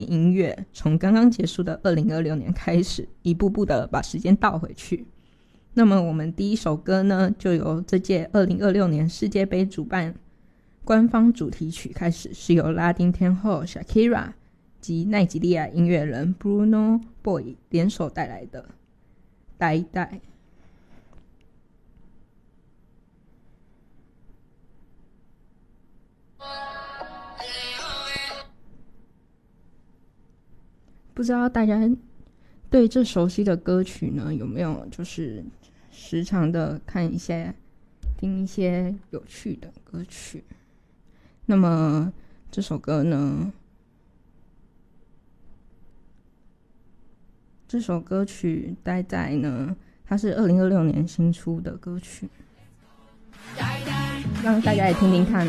音乐从刚刚结束的2026年开始，一步步的把时间倒回去。那么我们第一首歌呢，就由这届2026年世界杯主办官方主题曲开始，是由拉丁天后 Shakira 及奈及利亚音乐人 Bruno Boy 联手带来的呆呆。不知道大家对这熟悉的歌曲呢，有没有就是时常的看一些听一些有趣的歌曲？那么这首歌呢，这首歌曲呆呆呢，它是2026年新出的歌曲，让大家也听听看